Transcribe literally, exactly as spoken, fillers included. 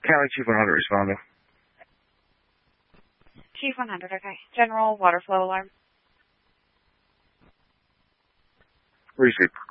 County Chief one hundred responding. Chief one hundred, okay. General water flow alarm. Receive.